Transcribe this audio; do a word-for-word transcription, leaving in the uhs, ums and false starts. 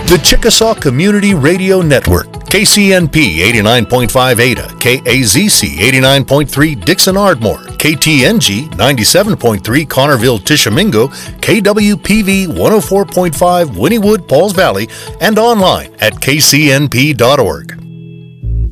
The Chickasaw Community Radio Network, K C N P eighty-nine point five Ada, K A Z C eighty-nine point three Dixon Ardmore, K T N G ninety-seven point three Connorville Tishomingo, K W P V one oh four point five Wynnewood Pauls Valley, and online at k c n p dot org.